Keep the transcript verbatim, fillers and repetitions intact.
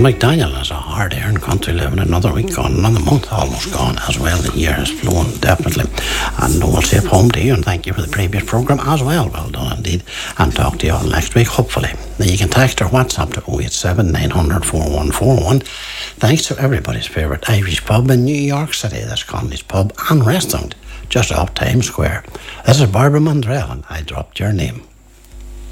like Daniel has a hard earned country living, another week gone, another month almost gone as well. The year has flown, definitely. And we'll safe home to you and thank you for the previous programme as well. Well done indeed. And talk to you all next week, hopefully. Now you can text or WhatsApp to oh eight seven, nine hundred, four one four one. Thanks to everybody's favourite Irish pub in New York City. That's Connolly's Pub and Restaurant, just off Times Square. This is Barbara Mandrell and I dropped your name.